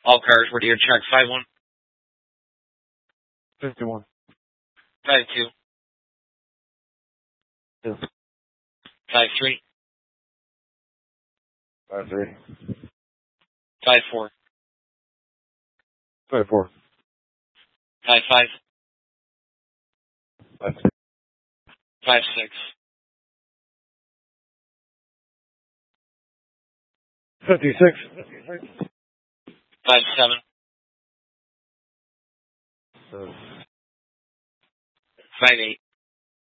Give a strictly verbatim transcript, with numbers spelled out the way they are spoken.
All cars were to your check. Five one. Fifty-one. Five two. Two. Five three. Five three. Five four. Five four. Five five. Five six. Five six. Fifty-six. Five seven. Seven. Five eight.